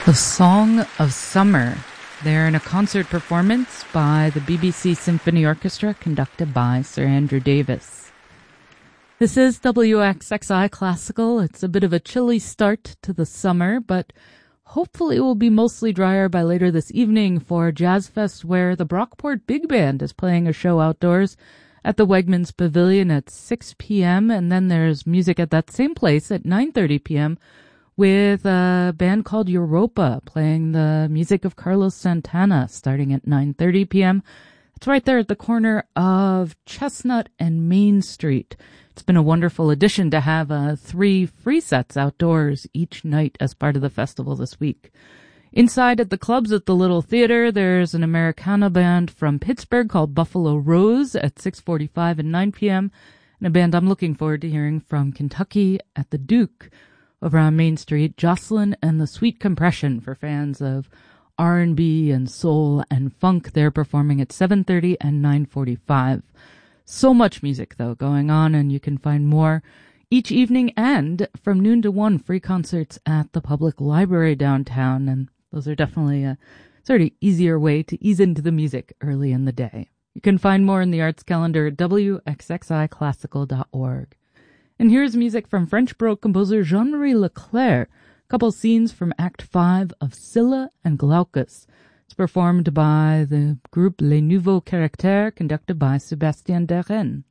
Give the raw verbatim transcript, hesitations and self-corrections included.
The Song of Summer. They're in a concert performance by the B B C Symphony Orchestra conducted by Sir Andrew Davis. This is W X X I Classical. It's a bit of a chilly start to the summer, but hopefully it will be mostly drier by later this evening for Jazz Fest, where the Brockport Big Band is playing a show outdoors at the Wegmans Pavilion at six p.m. And then there's music at that same place at nine thirty p.m. with a band called Europa playing the music of Carlos Santana starting at nine thirty p.m. It's right there at the corner of Chestnut and Main Street. It's been a wonderful addition to have uh, three free sets outdoors each night as part of the festival this week. Inside at the clubs at the Little Theater, there's an Americana band from Pittsburgh called Buffalo Rose at six forty-five and nine p.m. and a band I'm looking forward to hearing from Kentucky at the Duke over on Main Street, Jocelyn and the Sweet Compression for fans of R and B and soul and funk. They're performing at seven thirty and nine forty-five. So much music, though, going on, and you can find more each evening and from noon to one, free concerts at the Public Library downtown, and those are definitely a sort of easier way to ease into the music early in the day. You can find more in the arts calendar at w x x i classical dot org. And here's music from French Baroque composer Jean-Marie Leclerc, a couple scenes from Act five of Scylla and Glaucus. It's performed by the group Les Nouveaux Caractères, conducted by Sébastien Derren.